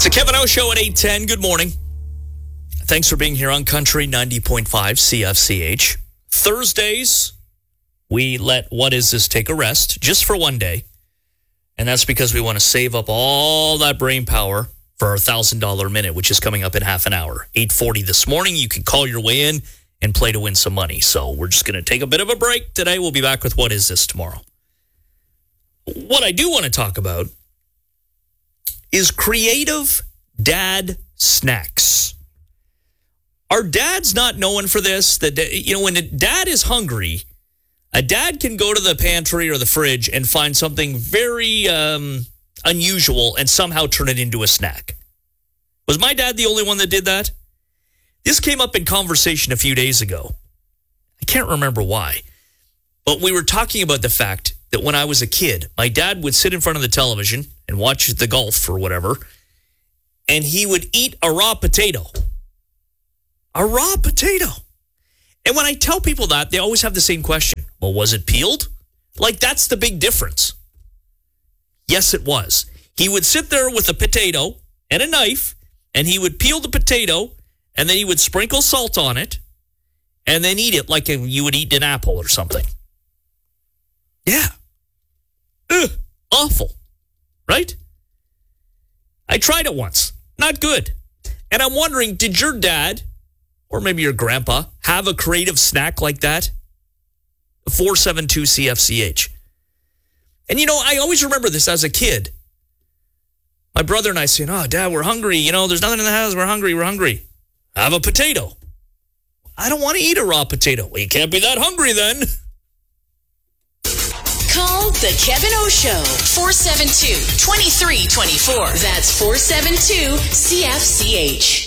It's a Kevin O Show at 8:10. Good morning. Thanks for being here on Country 90.5 CFCH. Thursdays, we let What Is This take a rest just for one day. And that's because we want to save up all that brain power for our $1,000 minute, which is coming up in half an hour. 8:40 this morning. You can call your way in and play to win some money. So we're just going to take a bit of a break today. We'll be back with What Is This tomorrow. What I do want to talk about is creative dad snacks. Are dads not known for this? That, you know, when a dad is hungry, a dad can go to the pantry or the fridge and find something very unusual and somehow turn it into a snack. Was my dad the only one that did that? This came up in conversation a few days ago. I can't remember why, but we were talking about the fact that when I was a kid, my dad would sit in front of the television and watch the golf or whatever, and he would eat a raw potato. A raw potato. And when I tell people that, they always have the same question. Well, was it peeled? Like, that's the big difference. Yes, it was. He would sit there with a potato and a knife, and he would peel the potato, and then he would sprinkle salt on it, and then eat it like you would eat an apple or something. Yeah. Ugh, awful. Right? I tried it once. Not good. And I'm wondering, did your dad, or maybe your grandpa, have a creative snack like that? 472-CFCH. And, you know, I always remember this as a kid. My brother and I saying, oh, Dad, we're hungry. You know, there's nothing in the house. We're hungry. Have a potato. I don't want to eat a raw potato. Well, you can't be that hungry then. Call the Kevin O Show, 472-2324. That's 472-CFCH.